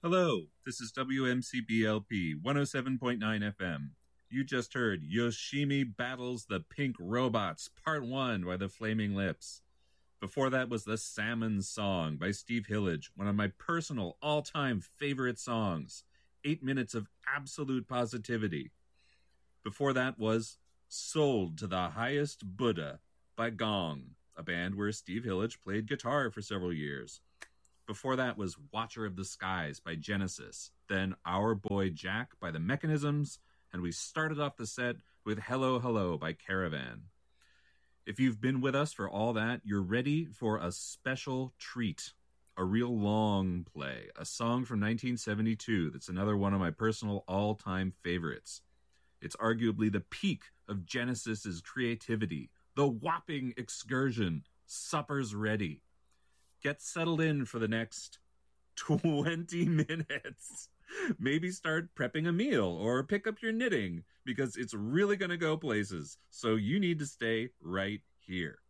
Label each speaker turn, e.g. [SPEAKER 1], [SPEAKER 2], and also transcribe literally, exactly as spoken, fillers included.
[SPEAKER 1] Hello, this is W M C B L P one oh seven point nine F M. You just heard Yoshimi Battles the Pink Robots, Part one by the Flaming Lips. Before that was The Salmon Song by Steve Hillage, one of my personal all-time favorite songs. Eight minutes of absolute positivity. Before that was Sold to the Highest Buddha by Gong, a band where Steve Hillage played guitar for several years. Before that was Watcher of the Skies by Genesis, then Our Boy Jack by The Mechanisms, and we started off the set with Hello Hello by Caravan. If you've been with us for all that, you're ready for a special treat, a real long play, a song from nineteen seventy-two that's another one of my personal all-time favorites. It's arguably the peak of Genesis's creativity, the whopping excursion, Supper's Ready. Get settled in for the next twenty minutes. Maybe start prepping a meal or pick up your knitting because it's really going to go places. So you need to stay right here.